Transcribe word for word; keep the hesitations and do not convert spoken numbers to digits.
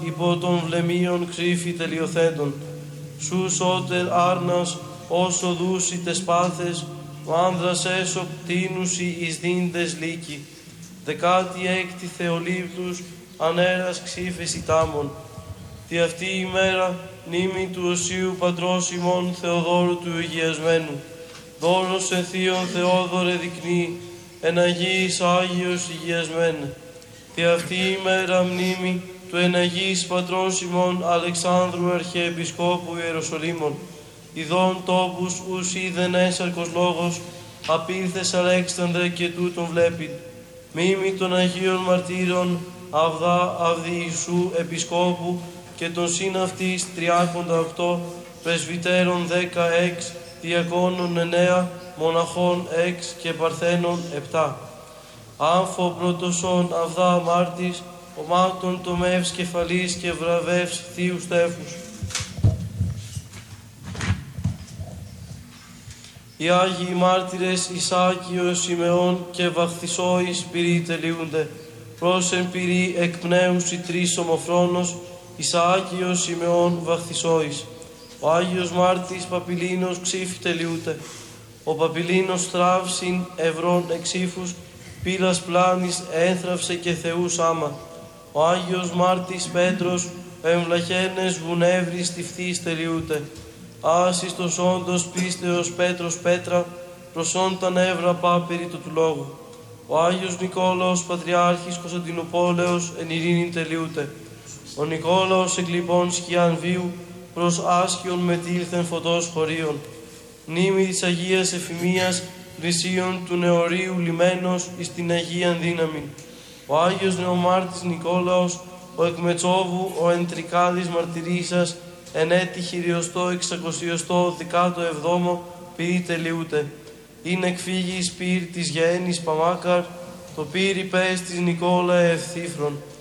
υπό των βλεμίων ξύφη τελειοθέντων. Σου σώτερ άρνας, όσο δούσι τες πάθες, ο άνδρας έσω κτίνουσι εις δίντες λύκη. Δεκάτη έκτη Θεολήπτους, ανέρας ξύφες ητάμων. Τη αυτή η μέρα, μνήμη του Οσίου Πατρός ημών Θεοδόρου του Υγειασμένου. Δώρος εν Θείον Θεόδωρε δεικνύει, εν Αγίης Άγιος υγειασμένε. Τη αυτή η μέρα, μνήμη του εν Αγίης Πατρός ημών Αλεξάνδρου Αρχιεπισκόπου Ιεροσολύμων. Ιδών τόπους ους είδεν έσαρκος λόγος, απήλθες Αλέξανδρε και τούτον βλέπειν. Μνήμη των Αγίων Μαρτύρων Αυδά Αυδιησού Επισκόπου και των σύν αυτής τριάκοντα οκτώ, πρεσβυτέρων δέκα έξ, διακόνων εννέα, μοναχών έξ και παρθένων επτά. Άμφο πρωτοσών Αυδά Μάρτης, ομάτων τομεύς κεφαλής και βραβεύς θείους τέφους. Οι Άγιοι Μάρτυρες Ισάκιος, Σιμεών και Βαχθισόης πυρί τελειούνται. Πρόσεν πυρί εκ πνεύους οι τρεις ομοφρόνος, Ισάκιος, Σιμεών, Βαχθισόης. Ο Άγιος Μάρτης Παπηλίνος ξύφη τελειούται. Ο Παπηλίνος θράβσιν ευρών εξήφους, πύλας πλάνης ένθραυσε και Θεούς άμα. Ο Άγιος Μάρτης Πέτρος εμβλαχένες βουνεύρης τυφθής τελειούται. Άσιστος όντως πίστεως Πέτρος Πέτρα, προσών τα νεύρα πάπερη το του λόγου. Ο Άγιος Νικόλαος Πατριάρχης Κωνσταντινουπόλεως εν ειρήνη τελειούται. Ο Νικόλαος εκλειπών σκιάν βίου, προς άσχιον μετήλθεν φωτός χωρίων. Μνήμη της Αγίας Εφημίας, πλησίων του νεωρίου λιμένος εις την Αγίαν δύναμην. Ο Άγιος Νεομάρτης Νικόλαος, ο εκμετσόβου, ο εντρικάδης μαρτυρίσας, εν έτη χειριοστό εξακοσιοστό δεκάτο εβδόμο πυρί τελειούται. Είναι εκφύγης πυρ της γέννης Παμάκαρ, το πύρ υπές της Νικόλα ευθύφρον.